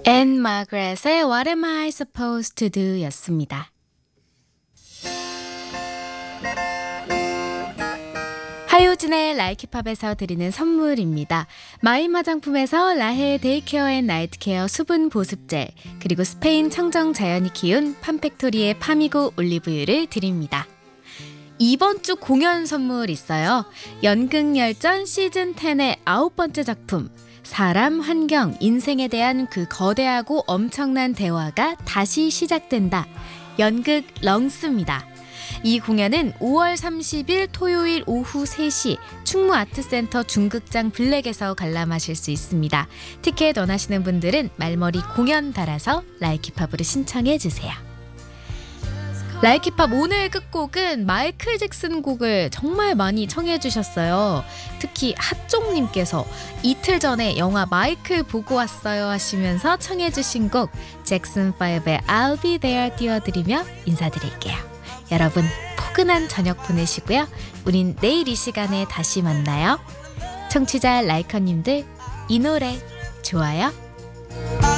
앤 마그렛의 What am I supposed to do 였습니다. 하효진의 라이키팝에서 드리는 선물입니다. 마임 화장품에서 라헤 데이케어 앤 나이트케어 수분 보습젤, 그리고 스페인 청정 자연이 키운 팜팩토리의 파미고 올리브유를 드립니다. 이번 주 공연 선물 있어요. 연극열전 시즌10의 9번째 작품, 사람, 환경, 인생에 대한 그 거대하고 엄청난 대화가 다시 시작된다. 연극 렁스입니다. 이 공연은 5월 30일 토요일 오후 3시 충무아트센터 중극장 블랙에서 관람하실 수 있습니다. 티켓 원하시는 분들은 말머리 공연 달아서 라이키팝으로 신청해 주세요. 라이키팝 오늘 끝곡은 마이클 잭슨 곡을 정말 많이 청해 주셨어요. 특히 핫종님께서 이틀 전에 영화 마이클 보고 왔어요 하시면서 청해 주신 곡 잭슨5의 I'll be there 띄워드리며 인사드릴게요. 여러분 포근한 저녁 보내시고요. 우린 내일 이 시간에 다시 만나요. 청취자 라이커님들 이 노래 좋아요?